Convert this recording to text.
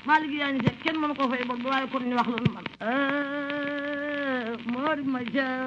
Malick yaa ngi seet kenn mënu ko fay bon waaye kon ñu wax la nu man Mor ma